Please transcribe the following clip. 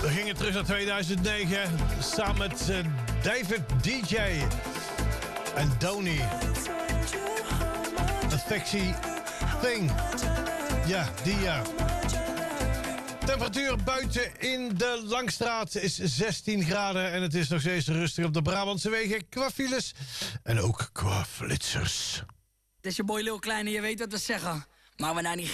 We gingen terug naar 2009 samen met David DJ en Donny. A Sexy Thing. Ja, die ja. Temperatuur buiten in de Langstraat is 16 graden... en het is nog steeds rustig op de Brabantse wegen qua files en ook qua flitsers. Het is je boy Lil Kleine, je weet wat we zeggen. Maar we nou niet